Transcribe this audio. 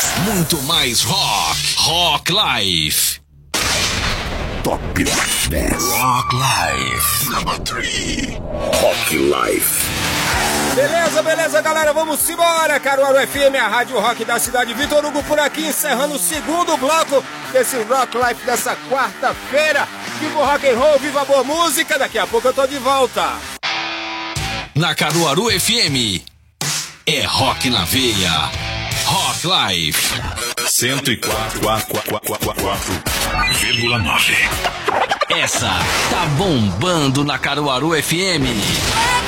Muito mais rock. Rock Life. Top 10. Rock Life. Number 3. Rock Life. Beleza, galera, vamos embora. Caruaru FM, a rádio rock da cidade. Vitor Hugo por aqui, encerrando o segundo bloco desse Rock Life dessa quarta-feira. Viva o rock and roll, viva a boa música. Daqui a pouco eu tô de volta. Na Caruaru FM, é rock na veia. Rock Life 104,9. Essa tá bombando na Caruaru FM.